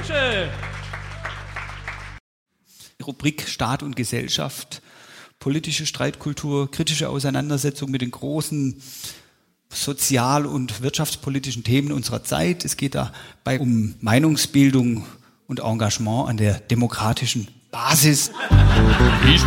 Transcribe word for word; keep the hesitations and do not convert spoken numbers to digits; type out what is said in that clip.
Dankeschön. Rubrik Staat und Gesellschaft, politische Streitkultur, kritische Auseinandersetzung mit den großen sozial- und wirtschaftspolitischen Themen unserer Zeit. Es geht dabei um Meinungsbildung und Engagement an der demokratischen Basis.